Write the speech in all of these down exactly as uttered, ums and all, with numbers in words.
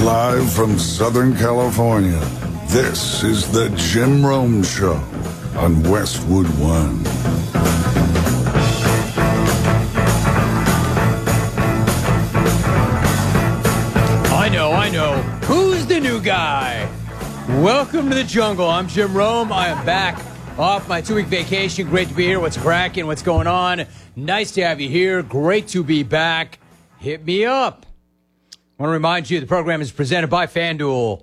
Live from Southern California, this is the Jim Rome Show on Westwood One. I know, I know. Who's the new guy? Welcome to the jungle. I'm Jim Rome. I am back off my two-week vacation. Great to be here. What's cracking? What's going on? Nice to have you here. Great to be back. Hit me up. I want to remind you the program is presented by FanDuel.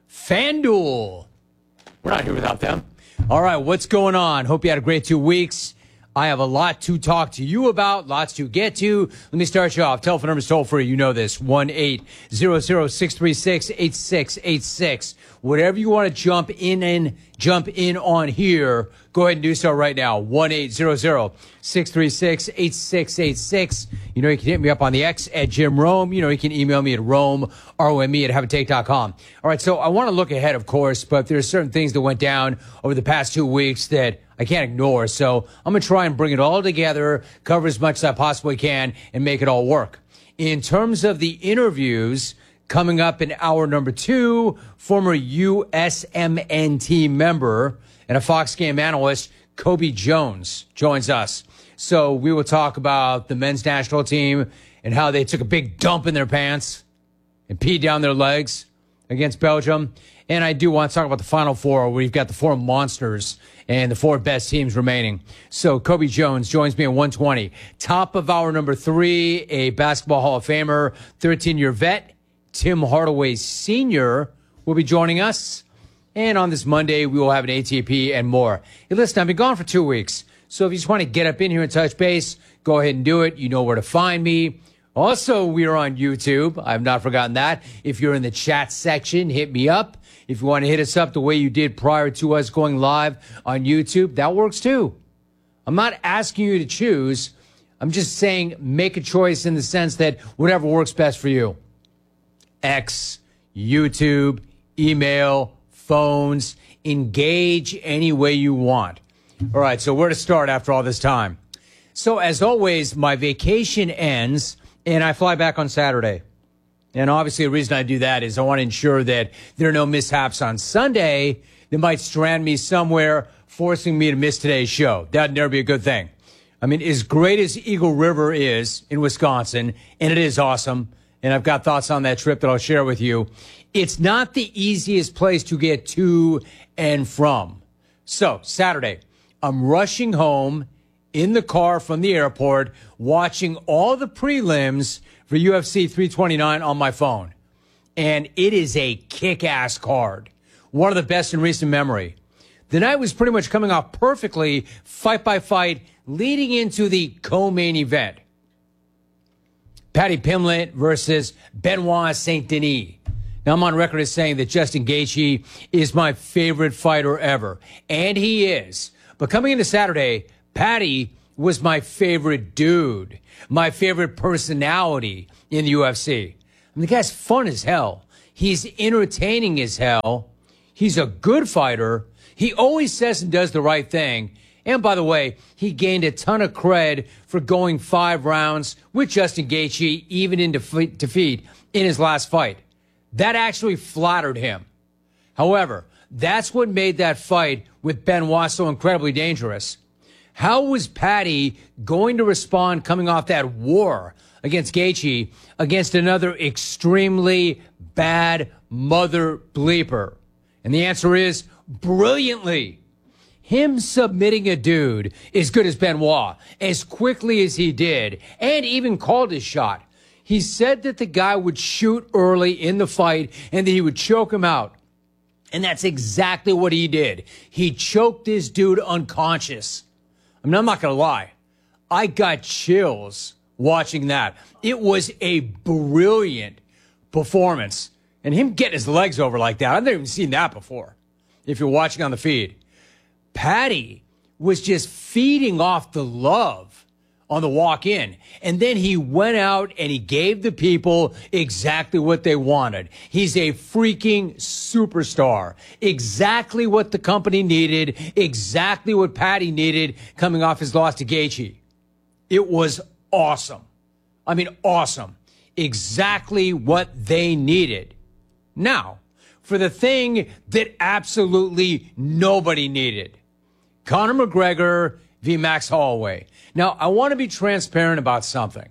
FanDuel. We're not here without them. All right, what's going on? Hope you had a great two weeks. I have a lot to talk to you about, lots to get to. Let me start you off. Telephone number is toll free. You know this. one eight hundred, six three six, eight six eight six. Whatever you want to jump in and jump in on here, go ahead and do so right now. one eight hundred, six three six, eight six eight six. You know, you can hit me up on the X at Jim Rome. You know, you can email me at Rome, R O M E, at have a take dot com. All right, so I want to look ahead, of course, but there are certain things that went down over the past two weeks that I can't ignore. So I'm going to try and bring it all together, cover as much as I possibly can, and make it all work. In terms of the interviews, coming up in hour number two, former U S M N T member and a Fox game analyst, Kobe Jones, joins us. So we will talk about the men's national team and how they took a big dump in their pants and peed down their legs against Belgium. And I do want to talk about the Final Four, where we've got the four monsters and the four best teams remaining. So Kobe Jones joins me at one twenty. Top of hour number three, a Basketball Hall of Famer, thirteen-year vet, Tim Hardaway Senior will be joining us. And on this Monday, we will have an A T P and more. Hey, listen, I've been gone for two weeks. So if you just want to get up in here and touch base, go ahead and do it. You know where to find me. Also, we are on YouTube. I've not forgotten that. If you're in the chat section, hit me up. If you want to hit us up the way you did prior to us going live on YouTube, that works too. I'm not asking you to choose. I'm just saying make a choice in the sense that whatever works best for you. X, YouTube, email, phones, engage any way you want. All right, so where to start after all this time? So as always, my vacation ends and I fly back on Saturday. And obviously the reason I do that is I want to ensure that there are no mishaps on Sunday that might strand me somewhere, forcing me to miss today's show. That'd never be a good thing. I mean, as great as Eagle River is in Wisconsin, and it is awesome, and I've got thoughts on that trip that I'll share with you, it's not the easiest place to get to and from. So, Saturday, I'm rushing home in the car from the airport, watching all the prelims for U F C three twenty-nine on my phone. And it is a kick-ass card. One of the best in recent memory. The night was pretty much coming off perfectly, fight by fight, leading into the co-main event. Paddy Pimblett versus Benoit Saint Denis. Now, I'm on record as saying that Justin Gaethje is my favorite fighter ever. And he is. But coming into Saturday, Paddy was my favorite dude, my favorite personality in the U F C. I mean, the guy's fun as hell. He's entertaining as hell. He's a good fighter. He always says and does the right thing. And by the way, he gained a ton of cred for going five rounds with Justin Gaethje, even in defe- defeat in his last fight. That actually flattered him. However, that's what made that fight with Benoit so incredibly dangerous. How was Paddy going to respond coming off that war against Gaethje against another extremely bad mother bleeper? And the answer is brilliantly. Him submitting a dude as good as Benoit as quickly as he did, and even called his shot. He said that the guy would shoot early in the fight and that he would choke him out. And that's exactly what he did. He choked this dude unconscious. I mean, I'm not going to lie. I got chills watching that. It was a brilliant performance. And him getting his legs over like that, I've never even seen that before, if you're watching on the feed. Paddy was just feeding off the love on the walk-in. And then he went out and he gave the people exactly what they wanted. He's a freaking superstar. Exactly what the company needed. Exactly what Paddy needed coming off his loss to Gaethje. It was awesome. I mean, awesome. Exactly what they needed. Now, for the thing that absolutely nobody needed. Conor McGregor v. Max Holloway. Now, I want to be transparent about something.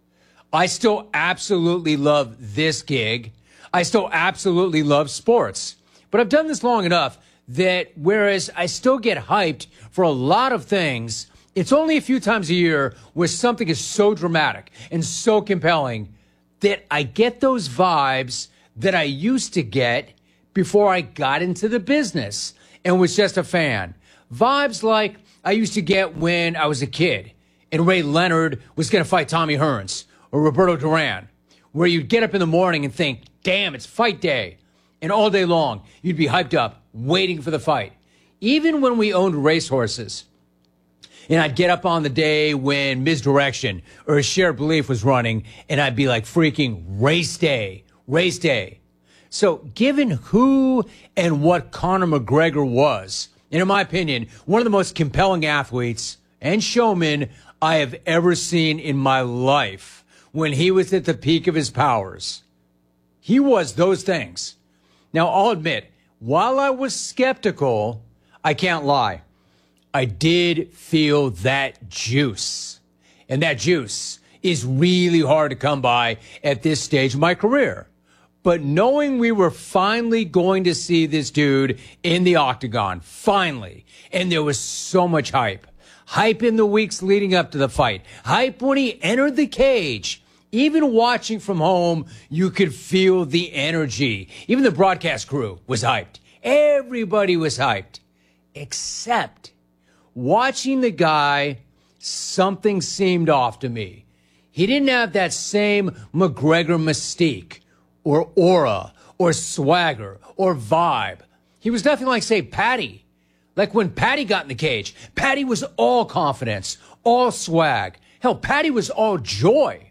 I still absolutely love this gig. I still absolutely love sports. But I've done this long enough that whereas I still get hyped for a lot of things, it's only a few times a year where something is so dramatic and so compelling that I get those vibes that I used to get before I got into the business and was just a fan. Vibes like I used to get when I was a kid and Ray Leonard was going to fight Tommy Hearns or Roberto Duran, where you'd get up in the morning and think, damn, it's fight day. And all day long, you'd be hyped up, waiting for the fight. Even when we owned racehorses, and I'd get up on the day when Misdirection or Shared Belief was running, and I'd be like freaking race day, race day. So given who and what Conor McGregor was, and in my opinion, one of the most compelling athletes and showmen I have ever seen in my life when he was at the peak of his powers, he was those things. Now, I'll admit, while I was skeptical, I can't lie, I did feel that juice. And that juice is really hard to come by at this stage of my career. But knowing we were finally going to see this dude in the octagon, finally, and there was so much hype. Hype in the weeks leading up to the fight. Hype when he entered the cage. Even watching from home, you could feel the energy. Even the broadcast crew was hyped. Everybody was hyped. Except watching the guy, something seemed off to me. He didn't have that same McGregor mystique or aura or swagger or vibe. He was nothing like, say, Patty. Like when Patty got in the cage, Patty was all confidence, all swag. Hell, Patty was all joy.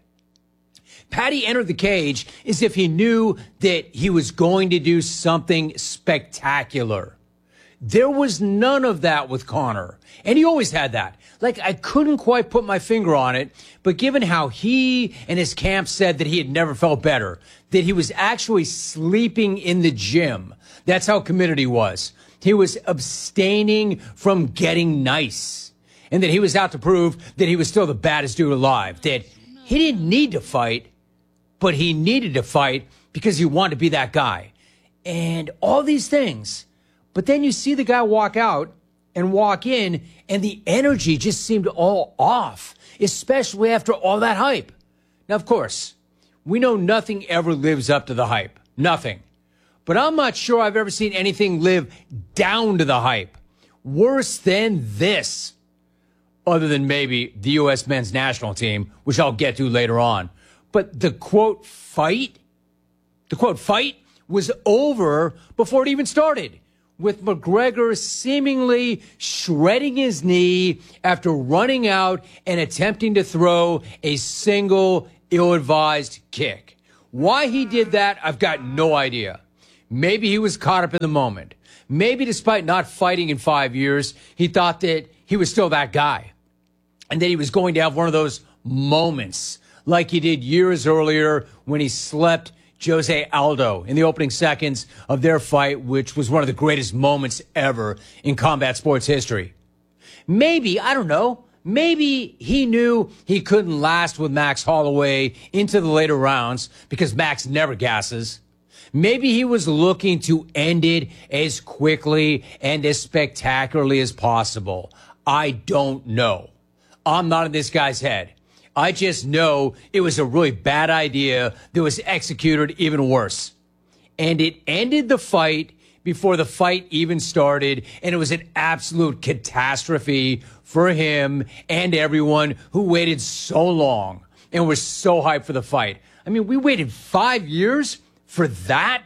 Patty entered the cage as if he knew that he was going to do something spectacular. There was none of that with Conor, and he always had that. Like, I couldn't quite put my finger on it, but given how he and his camp said that he had never felt better, that he was actually sleeping in the gym, that's how committed he was. He was abstaining from getting nice, and that he was out to prove that he was still the baddest dude alive, that he didn't need to fight, but he needed to fight because he wanted to be that guy. And all these things. But then you see the guy walk out and walk in, and the energy just seemed all off, especially after all that hype. Now, of course, we know nothing ever lives up to the hype. Nothing. But I'm not sure I've ever seen anything live down to the hype. Worse than this. Other than maybe the U S men's national team, which I'll get to later on. But the quote fight, the quote fight was over before it even started, with McGregor seemingly shredding his knee after running out and attempting to throw a single ill-advised kick. Why he did that, I've got no idea. Maybe he was caught up in the moment. Maybe despite not fighting in five years, he thought that he was still that guy and that he was going to have one of those moments like he did years earlier when he slept Jose Aldo in the opening seconds of their fight, which was one of the greatest moments ever in combat sports history. Maybe, I don't know, maybe he knew he couldn't last with Max Holloway into the later rounds because Max never gasses. Maybe he was looking to end it as quickly and as spectacularly as possible. I don't know. I'm not in this guy's head. I just know it was a really bad idea that was executed even worse. And it ended the fight before the fight even started, and it was an absolute catastrophe for him and everyone who waited so long and were so hyped for the fight. I mean, we waited five years for that?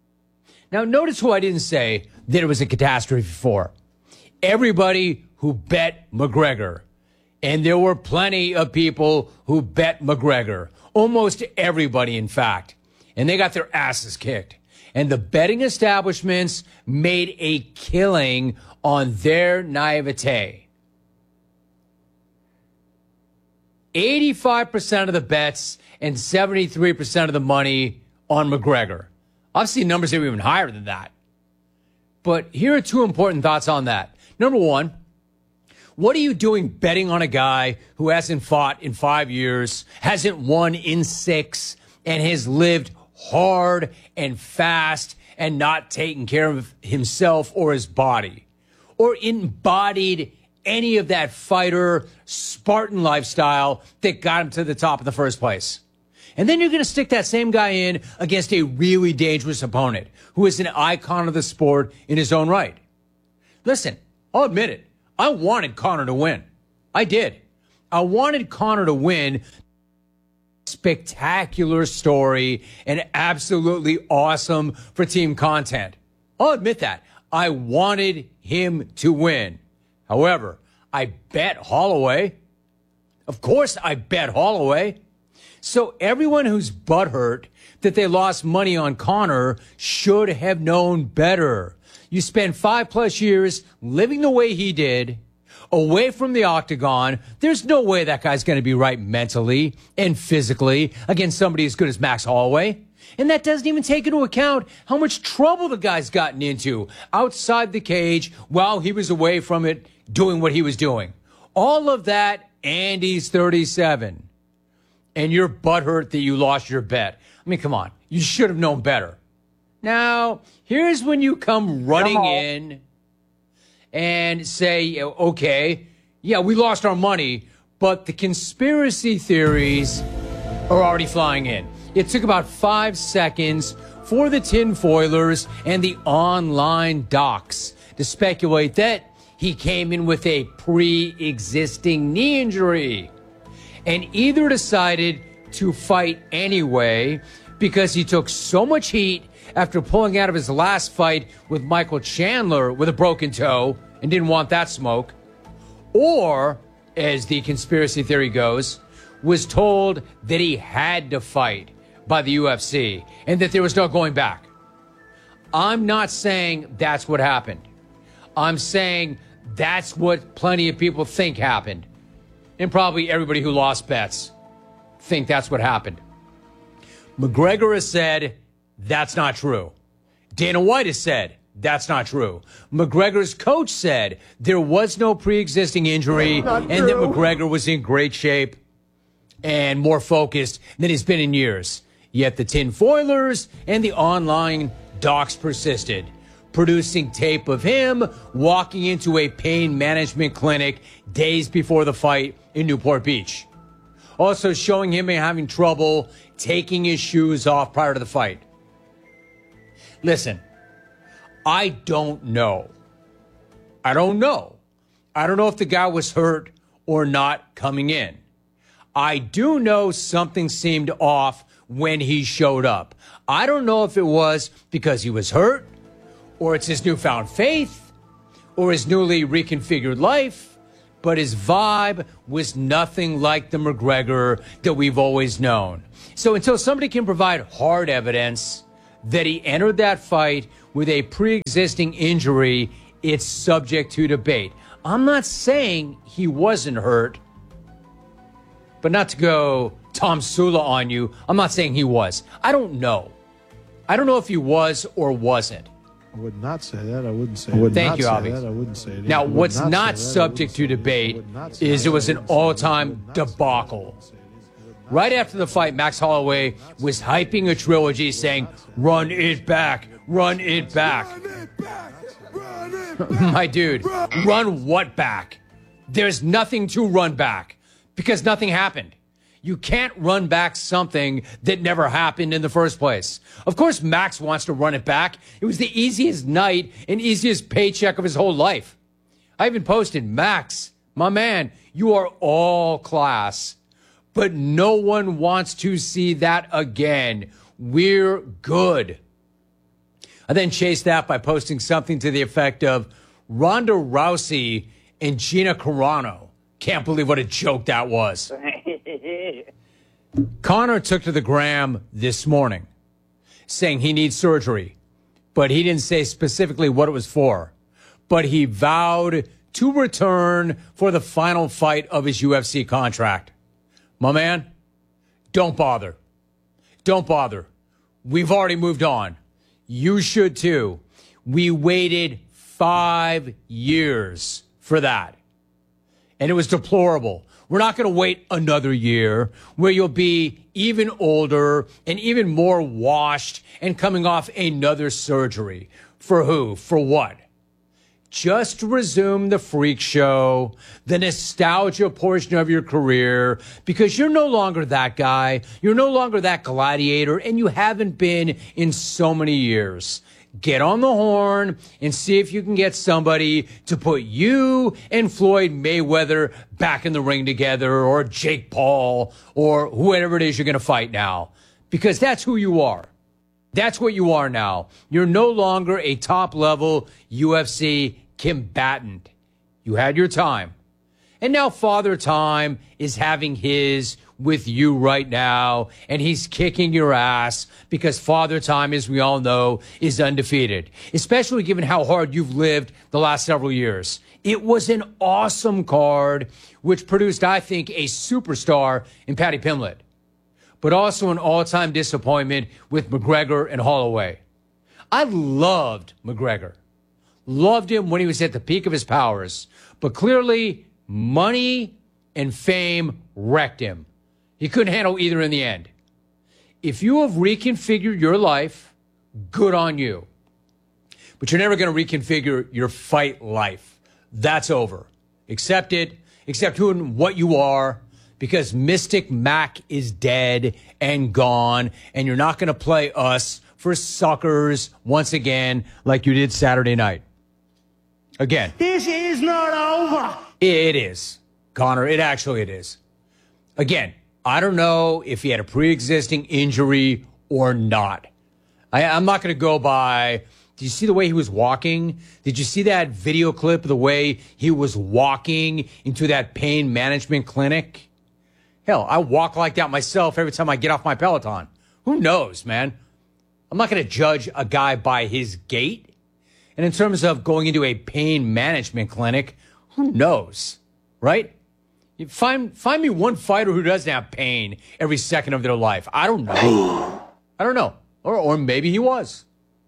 Now, notice who I didn't say that it was a catastrophe for. Everybody who bet McGregor. And there were plenty of people who bet McGregor. Almost everybody, in fact. And they got their asses kicked. And the betting establishments made a killing on their naivete. eighty-five percent of the bets and seventy-three percent of the money on McGregor. I've seen numbers that are even higher than that. But here are two important thoughts on that. Number one, what are you doing betting on a guy who hasn't fought in five years, hasn't won in six, and has lived hard and fast and not taken care of himself or his body, or embodied any of that fighter Spartan lifestyle that got him to the top in the first place? And then you're going to stick that same guy in against a really dangerous opponent who is an icon of the sport in his own right. Listen, I'll admit it. I wanted Conor to win. I did. I wanted Conor to win. Spectacular story and absolutely awesome for team content. I'll admit that. I wanted him to win. However, I bet Holloway. Of course I bet Holloway. So everyone who's butthurt that they lost money on Conor should have known better. You spend five plus years living the way he did, away from the octagon. There's no way that guy's going to be right mentally and physically against somebody as good as Max Holloway. And that doesn't even take into account how much trouble the guy's gotten into outside the cage while he was away from it doing what he was doing. All of that, and he's thirty-seven. And you're butthurt that you lost your bet. I mean, come on. You should have known better. Now, here's when you come running in and say, okay, yeah, we lost our money, but the conspiracy theories are already flying in. It took about five seconds for the tinfoilers and the online docs to speculate that he came in with a pre-existing knee injury and either decided to fight anyway because he took so much heat after pulling out of his last fight with Michael Chandler with a broken toe and didn't want that smoke, or, as the conspiracy theory goes, was told that he had to fight by the U F C and that there was no going back. I'm not saying that's what happened. I'm saying that's what plenty of people think happened. And probably everybody who lost bets think that's what happened. McGregor has said that's not true. Dana White has said that's not true. McGregor's coach said there was no pre-existing injury and that McGregor was in great shape and more focused than he's been in years. Yet the tinfoilers and the online docs persisted, producing tape of him walking into a pain management clinic days before the fight in Newport Beach. Also showing him having trouble taking his shoes off prior to the fight. Listen, I don't know. I don't know. I don't know if the guy was hurt or not coming in. I do know something seemed off when he showed up. I don't know if it was because he was hurt, or it's his newfound faith, or his newly reconfigured life, but his vibe was nothing like the McGregor that we've always known. So until somebody can provide hard evidence that he entered that fight with a pre-existing injury, it's subject to debate. I'm not saying he wasn't hurt, but not to go Tom Sula on you, I'm not saying he was. I don't know. I don't know if he was or wasn't. I would not say that. I wouldn't say it. Thank you, Avi. I wouldn't say it. Now, what's not subject to debate is it was an all-time debacle. Right after the fight, Max Holloway was hyping a trilogy saying, run it back, run it back. My dude, run what back? There's nothing to run back because nothing happened. You can't run back something that never happened in the first place. Of course, Max wants to run it back. It was the easiest night and easiest paycheck of his whole life. I even posted, Max, my man, you are all class, but no one wants to see that again. We're good. I then chased that by posting something to the effect of Ronda Rousey and Gina Carano. Can't believe what a joke that was. Conor took to the gram this morning saying he needs surgery, but he didn't say specifically what it was for. But he vowed to return for the final fight of his U F C contract. My man, don't bother. Don't bother. We've already moved on. You should too. We waited five years for that. And it was deplorable. We're not going to wait another year where you'll be even older and even more washed and coming off another surgery. For who? For what? Just resume the freak show, the nostalgia portion of your career, because you're no longer that guy. You're no longer that gladiator, and you haven't been in so many years. Get on the horn and see if you can get somebody to put you and Floyd Mayweather back in the ring together, or Jake Paul, or whoever it is you're going to fight now, because that's who you are. That's what you are now. You're no longer a top-level U F C combatant. You had your time. And now Father Time is having his with you right now, and he's kicking your ass because Father Time, as we all know, is undefeated, especially given how hard you've lived the last several years. It was an awesome card, which produced, I think, a superstar in Paddy Pimblett, but also an all-time disappointment with McGregor and Holloway. I loved McGregor. Loved him when he was at the peak of his powers. But clearly, money and fame wrecked him. He couldn't handle either in the end. If you have reconfigured your life, good on you. But you're never going to reconfigure your fight life. That's over. Accept it. Accept who and what you are. Because Mystic Mac is dead and gone, and you're not going to play us for suckers once again like you did Saturday night. Again. This is not over. It is, Connor. It actually it is. Again, I don't know if he had a pre-existing injury or not. I, I'm not going to go by... Did you see the way he was walking? Did you see that video clip of the way he was walking into that pain management clinic? Hell, I walk like that myself every time I get off my Peloton. Who knows, man? I'm not going to judge a guy by his gait. And in terms of going into a pain management clinic, who knows, right? You find find me one fighter who doesn't have pain every second of their life. I don't know. I don't know. Or or maybe he was.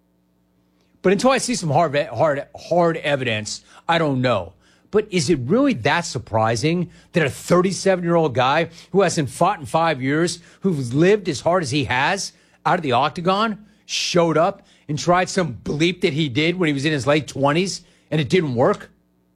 But until I see some hard hard hard evidence, I don't know. But is it really that surprising that a thirty-seven-year-old guy who hasn't fought in five years, who's lived as hard as he has out of the octagon, showed up and tried some bleep that he did when he was in his late twenties and it didn't work?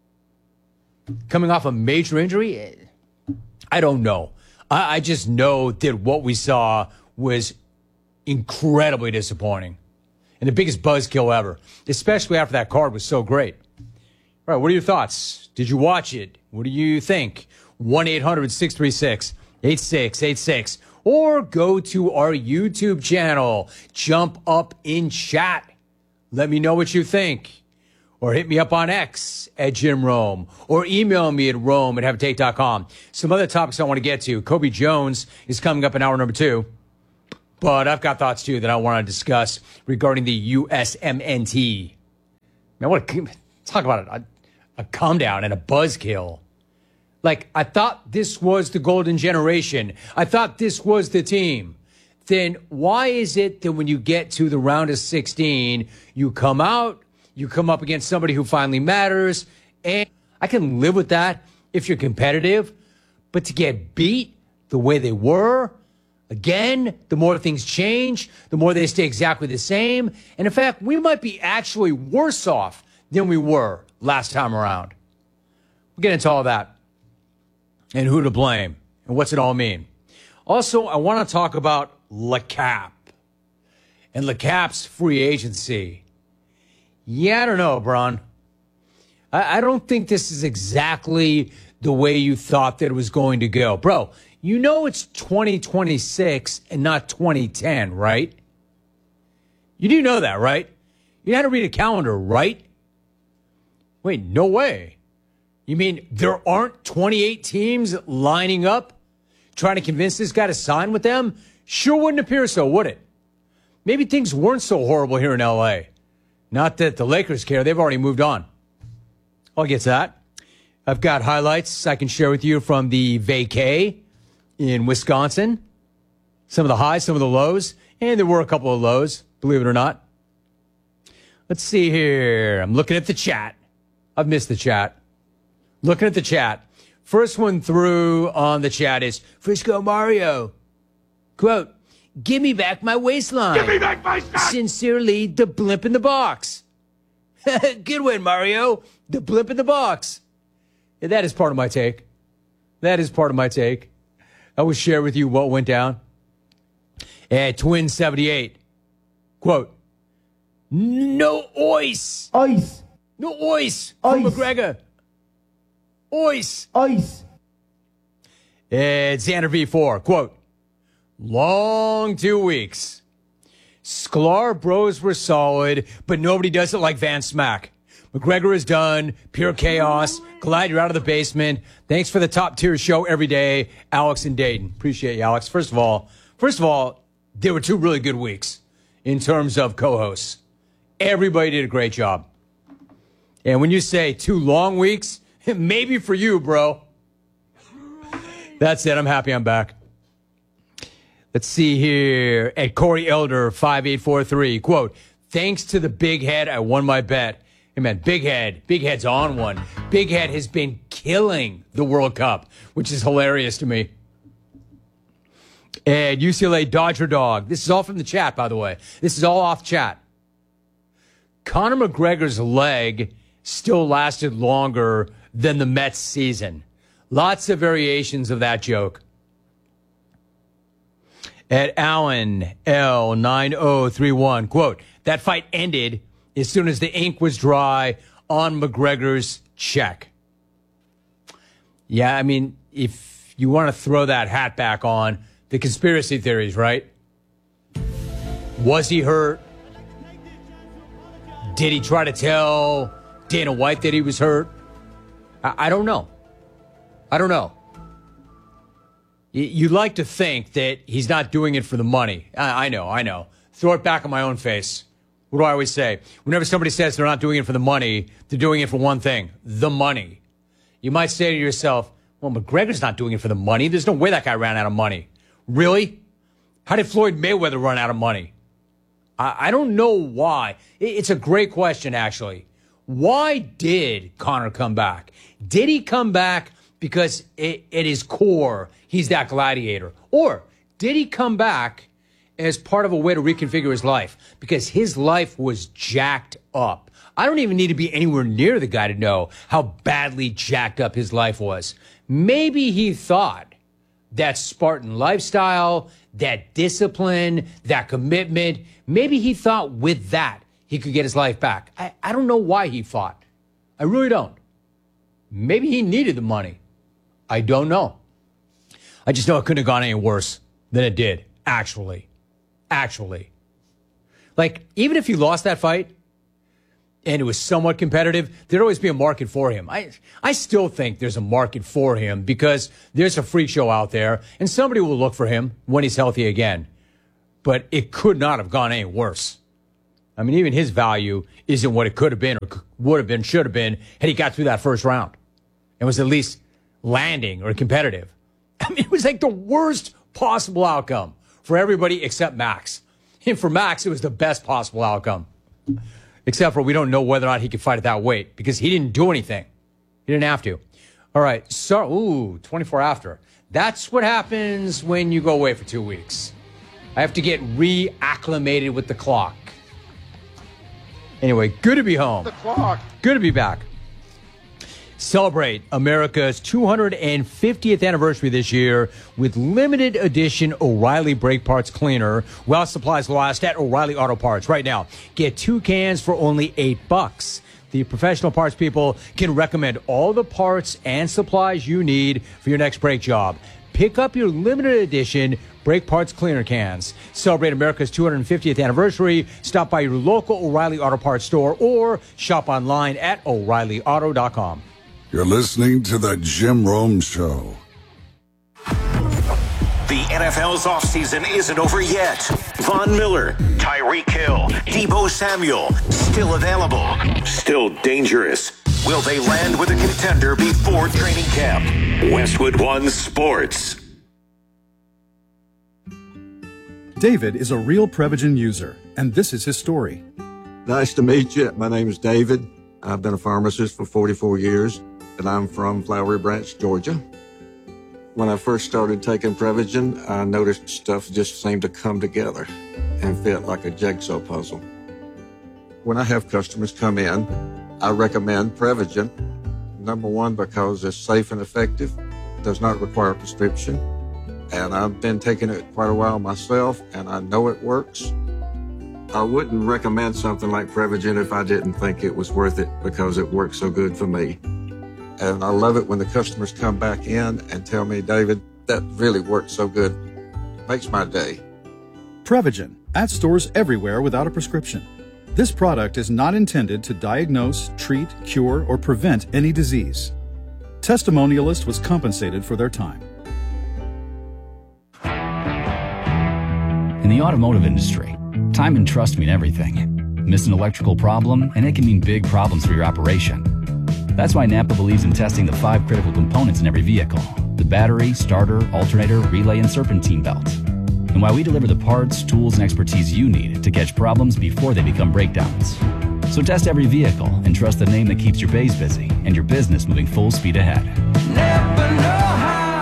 Coming off a major injury? I don't know. I, I just know that what we saw was incredibly disappointing and the biggest buzzkill ever, especially after that card was so great. All right, what are your thoughts? Did you watch it? What do you think? one eight hundred six three six eight six eight six. Or go to our YouTube channel. Jump up in chat. Let me know what you think. Or hit me up on X at Jim Rome. Or email me at rome at have a take dot com. Some other topics I want to get to. Kobe Jones is coming up in hour number two. But I've got thoughts, too, that I want to discuss regarding the U S M N T. Man, what a, talk about it. A, a calm down and a buzzkill. Like, I thought this was the golden generation. I thought this was the team. Then why is it that when you get to the round of sixteen, you come out, you come up against somebody who finally matters, and I can live with that if you're competitive, but to get beat the way they were, again, the more things change, the more they stay exactly the same. And in fact, we might be actually worse off than we were last time around. We'll get into all that. And who to blame, and what's it all mean? Also, I want to talk about Le Cap and Le Cap's free agency. Yeah, I don't know, Bron. I, I don't think this is exactly the way you thought that it was going to go. Bro, you know it's twenty twenty-six and not twenty ten, right? You do know that, right? You know how to read a calendar, right? Wait, no way. You mean there aren't twenty-eight teams lining up trying to convince this guy to sign with them? Sure wouldn't appear so, would it? Maybe things weren't so horrible here in L A. Not that the Lakers care. They've already moved on. I'll get to that. I've got highlights I can share with you from the vacay in Wisconsin. Some of the highs, some of the lows. And there were a couple of lows, believe it or not. Let's see here. I'm looking at the chat. I've missed the chat. Looking at the chat. First one through on the chat is Frisco Mario. Quote, give me back my waistline. Give me back my snack. Sincerely, the blimp in the box. Good one, Mario. The blimp in the box. Yeah, that is part of my take. That is part of my take. I will share with you what went down. At Twin seventy-eight. Quote, no ois. Ice. No ois. From Ice. McGregor. Ois. Ice. At Xander V four. Quote, long two weeks. Sklar bros were solid, but nobody does it like Van Smack. McGregor is done. Pure chaos. Glad you're out of the basement. Thanks for the top tier show every day, Alex and Dayton. Appreciate you, Alex. First of all, first of all, there were two really good weeks in terms of co-hosts. Everybody did a great job. And when you say two long weeks, maybe for you, bro. That's it. I'm happy I'm back. Let's see here. At Corey Elder, five eight four three. Quote, thanks to the big head, I won my bet. Hey, man, Big Head. Big Head's on one. Big Head has been killing the World Cup, which is hilarious to me. And U C L A Dodger Dog. This is all from the chat, by the way. This is all off chat. Conor McGregor's leg still lasted longer than the Mets season. Lots of variations of that joke. At Allen L nine oh three one, quote, that fight ended as soon as the ink was dry on McGregor's check. Yeah, I mean, if you want to throw that hat back on, the conspiracy theories, right? Was he hurt? Did he try to tell Dana White that he was hurt? I, I don't know. I don't know. Y- you'd like to think that he's not doing it for the money. I, I know, I know. Throw it back in my own face. What do I always say? Whenever somebody says they're not doing it for the money, they're doing it for one thing, the money. You might say to yourself, well, McGregor's not doing it for the money. There's no way that guy ran out of money. Really? How did Floyd Mayweather run out of money? I, I don't know why. It, it's a great question, actually. Why did Conor come back? Did he come back because it, at his core, he's that gladiator? Or did he come back as part of a way to reconfigure his life? Because his life was jacked up. I don't even need to be anywhere near the guy to know how badly jacked up his life was. Maybe he thought that Spartan lifestyle, that discipline, that commitment, maybe he thought with that he could get his life back. I, I don't know why he fought. I really don't. Maybe he needed the money. I don't know. I just know it couldn't have gone any worse than it did, actually. Actually. Like, even if he lost that fight and it was somewhat competitive, there'd always be a market for him. I I still think there's a market for him because there's a freak show out there and somebody will look for him when he's healthy again. But it could not have gone any worse. I mean, even his value isn't what it could have been or would have been, should have been had he got through that first round and was at least landing or competitive. I mean, it was like the worst possible outcome for everybody except Max. And for Max, it was the best possible outcome. Except for we don't know whether or not he could fight at that weight because he didn't do anything. He didn't have to. All right. So, ooh, twenty-four after. That's what happens when you go away for two weeks. I have to get reacclimated with the clock. Anyway, good to be home. The clock. Good to be back. Celebrate America's two hundred fiftieth anniversary this year with limited edition O'Reilly Brake Parts Cleaner while supplies last at O'Reilly Auto Parts. Right now, get two cans for only eight bucks. The professional parts people can recommend all the parts and supplies you need for your next brake job. Pick up your limited edition Brake Parts Cleaner cans. Celebrate America's two hundred fiftieth anniversary. Stop by your local O'Reilly Auto Parts store or shop online at O'Reilly Auto dot com. You're listening to The Jim Rome Show. The N F L's offseason isn't over yet. Von Miller, Tyreek Hill, Deebo Samuel, still available, still dangerous. Will they land with a contender before training camp? Westwood One Sports. David is a real Prevagen user, and this is his story. Nice to meet you. My name is David. I've been a pharmacist for forty-four years, and I'm from Flowery Branch, Georgia. When I first started taking Prevagen, I noticed stuff just seemed to come together and fit like a jigsaw puzzle. When I have customers come in, I recommend Prevagen. Number one, because it's safe and effective, does not require a prescription, and I've been taking it quite a while myself, and I know it works. I wouldn't recommend something like Prevagen if I didn't think it was worth it because it works so good for me. And I love it when the customers come back in and tell me, David, that really worked so good. It makes my day. Prevagen, at stores everywhere without a prescription. This product is not intended to diagnose, treat, cure, or prevent any disease. Testimonialist was compensated for their time. In the automotive industry, time and trust mean everything. Miss an electrical problem, and it can mean big problems for your operation. That's why Napa believes in testing the five critical components in every vehicle: the battery, starter, alternator, relay, and serpentine belt. And why we deliver the parts, tools, and expertise you need to catch problems before they become breakdowns. So test every vehicle and trust the name that keeps your bays busy and your business moving full speed ahead. Never know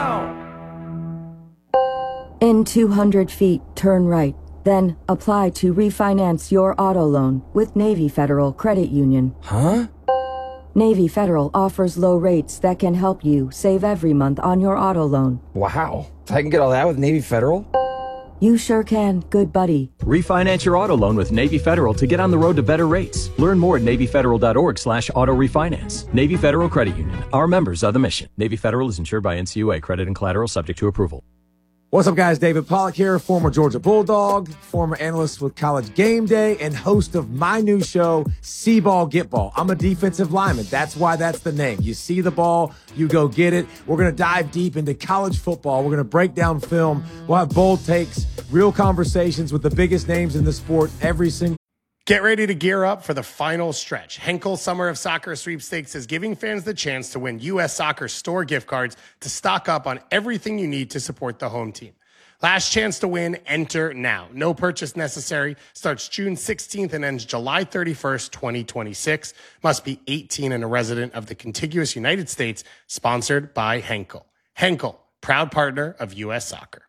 how. In two hundred feet, turn right. Then apply to refinance your auto loan with Navy Federal Credit Union. Huh? Navy Federal offers low rates that can help you save every month on your auto loan. Wow. I can get all that with Navy Federal? You sure can, good buddy. Refinance your auto loan with Navy Federal to get on the road to better rates. Learn more at NavyFederal.org slash auto refinance. Navy Federal Credit Union. Our members are the mission. Navy Federal is insured by N C U A. Credit and collateral subject to approval. What's up, guys? David Pollack here, former Georgia Bulldog, former analyst with College Game Day, and host of my new show, See Ball, Get Ball. I'm a defensive lineman. That's why that's the name. You see the ball, you go get it. We're going to dive deep into college football. We're going to break down film. We'll have bold takes, real conversations with the biggest names in the sport every single. Get ready to gear up for the final stretch. Henkel Summer of Soccer Sweepstakes is giving fans the chance to win U S Soccer store gift cards to stock up on everything you need to support the home team. Last chance to win, enter now. No purchase necessary. Starts June sixteenth and ends July thirty-first, twenty twenty-six. Must be eighteen and a resident of the contiguous United States. Sponsored by Henkel. Henkel, proud partner of U S Soccer.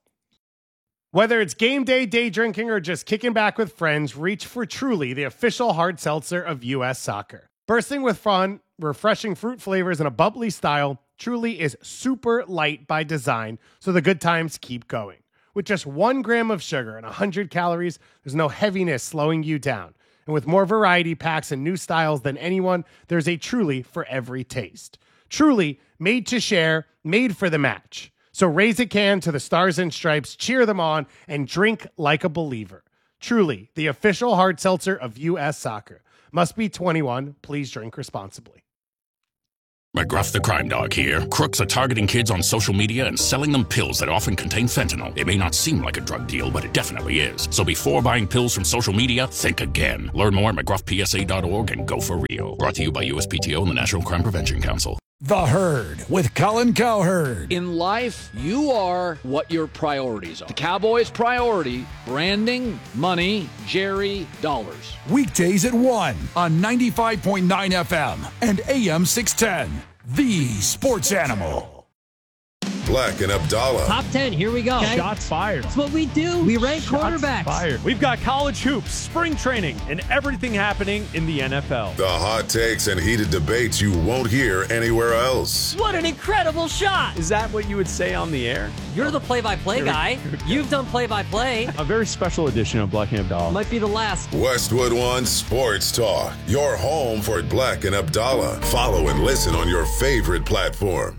Whether it's game day, day drinking, or just kicking back with friends, reach for Truly, the official hard seltzer of U S Soccer. Bursting with fun, refreshing fruit flavors, and a bubbly style, Truly is super light by design, so the good times keep going. With just one gram of sugar and one hundred calories, there's no heaviness slowing you down. And with more variety packs and new styles than anyone, there's a Truly for every taste. Truly, made to share, made for the match. So raise a can to the Stars and Stripes, cheer them on, and drink like a believer. Truly, the official hard seltzer of U S Soccer. Must be twenty-one. Please drink responsibly. McGruff the Crime Dog here. Crooks are targeting kids on social media and selling them pills that often contain fentanyl. It may not seem like a drug deal, but it definitely is. So before buying pills from social media, think again. Learn more at McGruff P S A dot org and go for real. Brought to you by U S P T O and the National Crime Prevention Council. The Herd with Colin Cowherd. In life, you are what your priorities are. The Cowboys' priority, branding, money, Jerry, dollars. Weekdays at one on ninety-five point nine F M and A M six ten. The Sports Animal. Black and Abdallah. Top ten, here we go. Okay. Shots fired. That's what we do. We rank Shots quarterbacks. Fired. We've got college hoops, spring training, and everything happening in the N F L. The hot takes and heated debates you won't hear anywhere else. What an incredible shot. Is that what you would say on the air? You're the play-by-play guy. You've done play-by-play. A very special edition of Black and Abdallah. Might be the last. Westwood One Sports Talk. Your home for Black and Abdallah. Follow and listen on your favorite platform.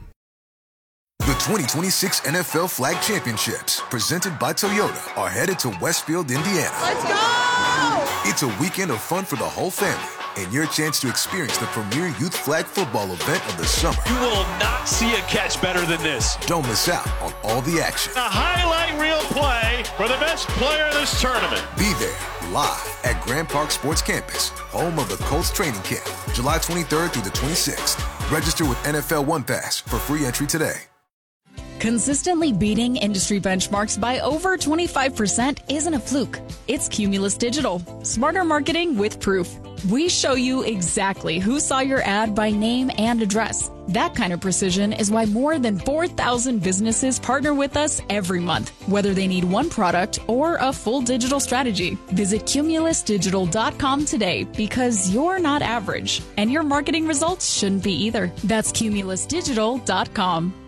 The twenty twenty-six N F L Flag Championships, presented by Toyota, are headed to Westfield, Indiana. Let's go! It's a weekend of fun for the whole family, and your chance to experience the premier youth flag football event of the summer. You will not see a catch better than this. Don't miss out on all the action. A highlight reel play for the best player in this tournament. Be there, live at Grand Park Sports Campus, home of the Colts training camp, July twenty-third through the twenty-sixth. Register with N F L One Pass for free entry today. Consistently beating industry benchmarks by over twenty-five percent isn't a fluke. It's Cumulus Digital. Smarter marketing with proof. We show you exactly who saw your ad by name and address. That kind of precision is why more than four thousand businesses partner with us every month, whether they need one product or a full digital strategy. Visit cumulus digital dot com today because you're not average, and your marketing results shouldn't be either. That's cumulus digital dot com.